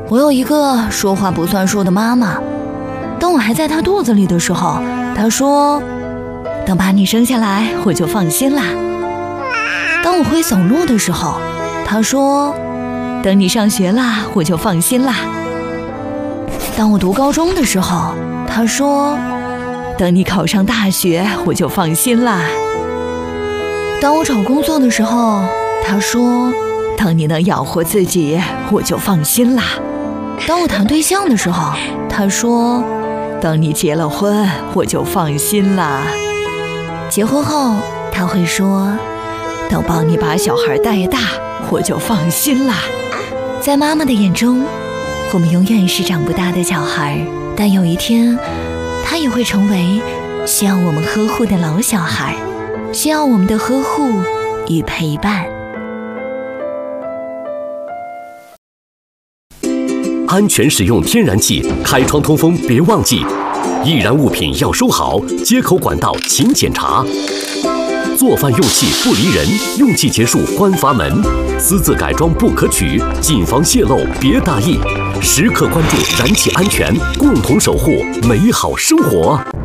我有一个说话不算数的妈妈，当我还在她肚子里的时候，她说：“等把你生下来，我就放心啦。”当我会走路的时候，她说：“等你上学啦，我就放心啦。”当我读高中的时候，她说：“等你考上大学，我就放心啦。”当我找工作的时候，她说：“等你能养活自己，我就放心啦。”当我谈对象的时候，她说：“等你结了婚，我就放心啦。”结婚后，她会说：“等帮你把小孩带大，我就放心啦。”在妈妈的眼中，我们永远是长不大的小孩，但有一天，她也会成为需要我们呵护的老小孩，需要我们的呵护与陪伴。 安全使用天然气，开窗通风别忘记。易燃物品要收好，接口管道勤检查。做饭用气不离人，用气结束关阀门。私自改装不可取，谨防泄漏别大意。时刻关注燃气安全，共同守护美好生活。